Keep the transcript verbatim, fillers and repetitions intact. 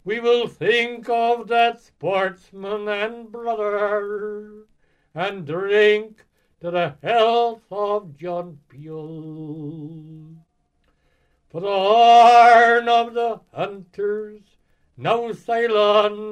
We will think of that sportsman and brother, and drink to the health of John Peel. For the horn of the hunters now sail on,